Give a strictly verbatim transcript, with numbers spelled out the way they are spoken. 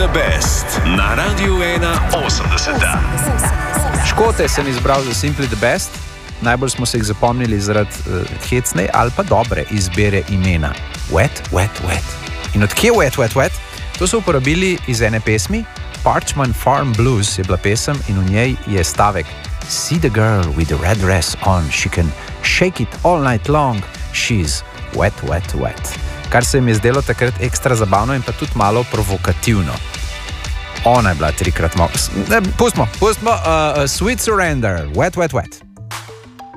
the Best na Radiu ena osemdeset. Škote sem izbral za Simply the Best. Najbolj smo se jih zapomnili zaradi uh, hecne ali pa dobre izbere imena. Wet, wet, wet. In odkje wet, wet, wet? To so uporabili iz ene pesmi. Parchman Farm Blues je bila pesem in v njej je stavek See the girl with the red dress on. She can shake it all night long. She's wet, wet, wet. Kar se mi je zdelo takrat ekstra zabavno in pa tudi malo provokativno. Ona je bila trikrat mogo. Pustimo, pustimo. Uh, Sweet Surrender. Wet, wet, wet.